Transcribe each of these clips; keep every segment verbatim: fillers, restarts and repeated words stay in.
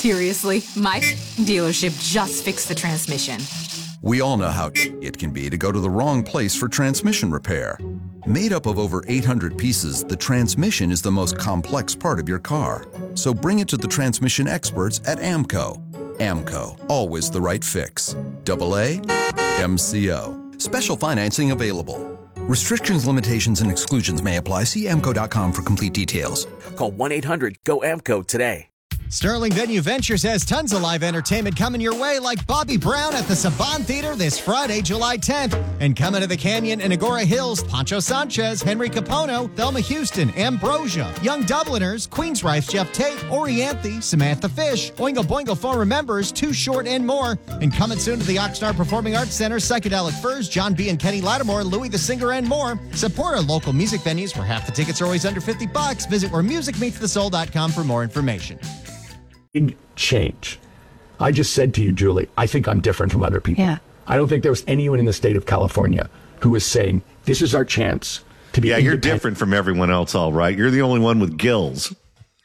Seriously, my dealership just fixed the transmission. We all know how it can be to go to the wrong place for transmission repair. Made up of over eight hundred pieces, the transmission is the most complex part of your car. So bring it to the transmission experts at AMCO. AMCO, always the right fix. Double A, M C O. Special financing available. Restrictions, limitations, and exclusions may apply. See amco dot com for complete details. Call one eight hundred G O AMCO today. Sterling Venue Ventures has tons of live entertainment coming your way, like Bobby Brown at the Saban Theater this Friday, July tenth. And coming to the Canyon in Agora Hills, Pancho Sanchez, Henry Capono, Thelma Houston, Ambrosia, Young Dubliners, Queensryche, Jeff Tate, Orianthe, Samantha Fish, Oingo Boingo former members, Too Short, and more. And coming soon to the Oxnard Performing Arts Center, Psychedelic Furs, John B. and Kenny Lattimore, Louis the Singer, and more. Support our local music venues where half the tickets are always under fifty bucks. Visit where music meets the soul dot com for more information. Big change. I just said to you, Julie, I think I'm different from other people. Yeah. I don't think there was anyone in the state of California who was saying, this is our chance to be Yeah, you're different from everyone else, all right. You're the only one with gills.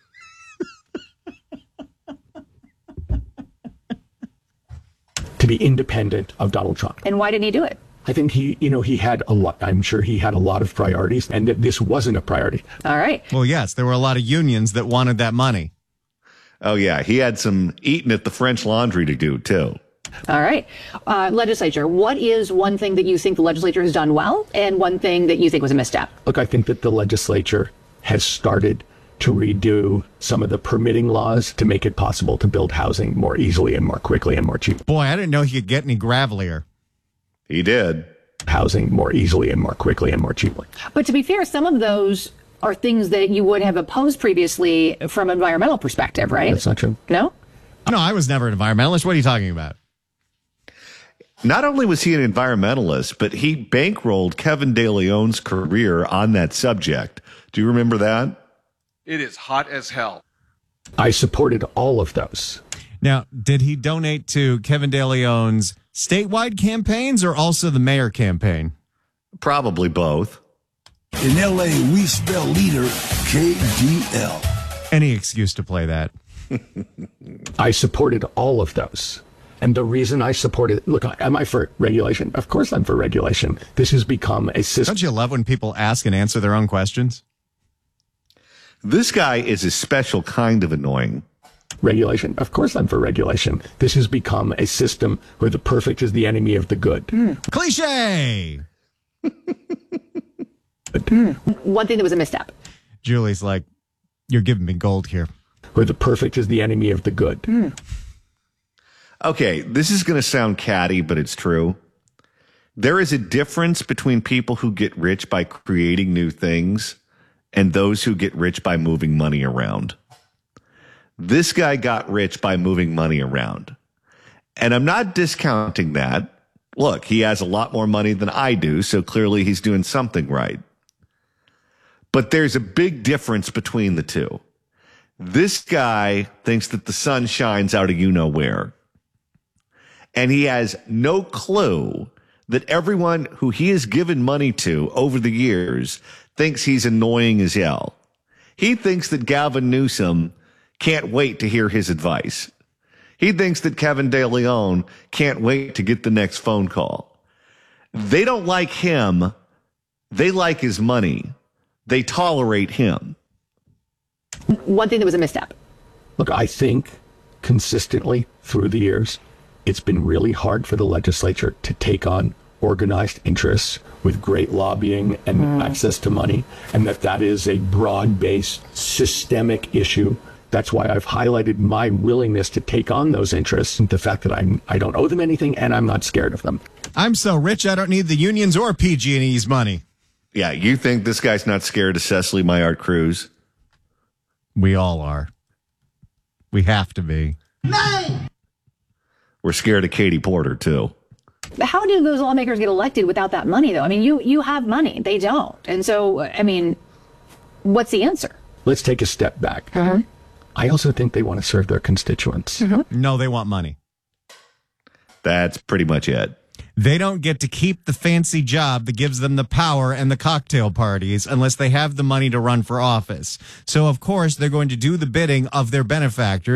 to be independent of Donald Trump. And why didn't he do it? I think he, you know, he had a lot, I'm sure he had a lot of priorities, and that this wasn't a priority. All right. Well, yes, there were a lot of unions that wanted that money. Oh, yeah. He had some eating at the French Laundry to do, too. All right. Uh, legislature, what is one thing that you think the legislature has done well and one thing that you think was a misstep? Look, I think that the legislature has started to redo some of the permitting laws to make it possible to build housing more easily and more quickly and more cheaply. Boy, I didn't know he could get any gravelier. He did. Housing more easily and more quickly and more cheaply. But to be fair, some of those are things that you would have opposed previously from an environmental perspective, right? That's not true. No? No, I was never an environmentalist. What are you talking about? Not only was he an environmentalist, but he bankrolled Kevin De Leon's career on that subject. Do you remember that? It is hot as hell. I supported all of those. Now, did he donate to Kevin De Leon's statewide campaigns or also the mayor campaign? Probably both. In L A, we spell leader K D L. Any excuse to play that. I supported all of those. And the reason I supported, look, am I for regulation? Of course I'm for regulation. This has become a system. Don't you love when people ask and answer their own questions? This guy is a special kind of annoying. Regulation. Of course I'm for regulation. This has become a system where the perfect is the enemy of the good. Mm. Cliche! Mm. One thing that was a misstep. Julie's like, you're giving me gold here. Where the perfect is the enemy of the good. Mm. Okay, this is going to sound catty, but it's true. There is a difference between people who get rich by creating new things and those who get rich by moving money around. This guy got rich by moving money around. And I'm not discounting that. Look, he has a lot more money than I do, so clearly he's doing something right. But there's a big difference between the two. This guy thinks that the sun shines out of you-know-where. And he has no clue that everyone who he has given money to over the years thinks he's annoying as hell. He thinks that Gavin Newsom can't wait to hear his advice. He thinks that Kevin De Leon can't wait to get the next phone call. They don't like him. They like his money. They tolerate him. One thing that was a misstep. Look, I think consistently through the years, it's been really hard for the legislature to take on organized interests with great lobbying and mm. access to money, and that that is a broad-based systemic issue. That's why I've highlighted my willingness to take on those interests and the fact that I'm, I don't owe them anything and I'm not scared of them. I'm so rich I don't need the unions or P G and E's money. Yeah, you think this guy's not scared of Cecily Mayart Cruz? We all are. We have to be. Nine. We're scared of Katie Porter, too. How do those lawmakers get elected without that money, though? I mean, you, you have money. They don't. And so, I mean, what's the answer? Let's take a step back. Mm-hmm. I also think they want to serve their constituents. Mm-hmm. No, they want money. That's pretty much it. They don't get to keep the fancy job that gives them the power and the cocktail parties unless they have the money to run for office. So, of course, they're going to do the bidding of their benefactors.